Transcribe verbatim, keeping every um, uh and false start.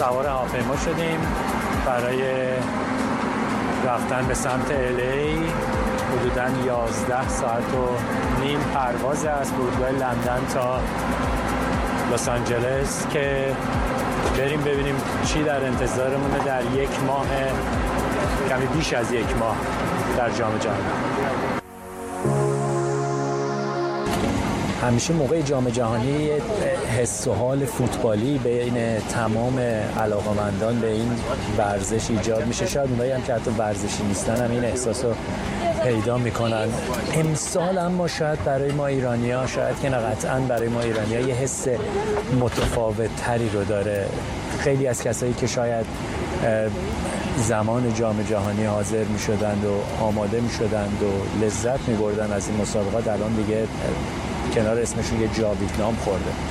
سوار هواپیما شدیم برای رفتن به سمت الی. حدوداً یازده ساعت و نیم پرواز از فرودگاه لندن تا لس آنجلس که بریم ببینیم چی در انتظارمونه در یک ماه، کمی بیش از یک ماه در جام جهانی. همیشه موقع جام جهانی حس و حال فوتبالی بین تمام علاقه‌مندان به این ورزش ایجاد میشه. شاید اونایی هم که حتی ورزشی نیستن هم این احساس رو پیدا میکنن. امسال اما شاید برای ما ایرانی‌ها، شاید که نه قطعاً برای ما ایرانی‌ها یه حس متفاوت تری رو داره. خیلی از کسایی که شاید زمان جام جهانی حاضر می شدند و آماده می شدند و لذت می بردن از این مسابقات، الان دیگه کنار اسمشون یه جاوید نام خورده.